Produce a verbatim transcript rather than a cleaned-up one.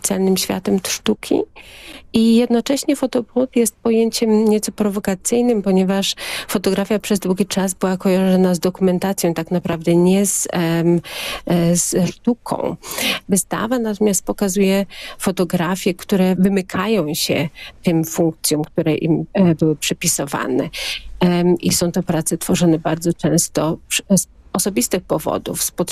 oficjalnym światem sztuki. I jednocześnie fotopłot jest pojęciem nieco prowokacyjnym, ponieważ fotografia przez długi czas była kojarzona z dokumentacją, tak naprawdę nie z, em, e, z sztuką. Wystawa natomiast pokazuje fotografie, które wymykają się tym funkcjom, które im e, były przypisowane. Em, I są to prace tworzone bardzo często z osobistych powodów, z potrzeby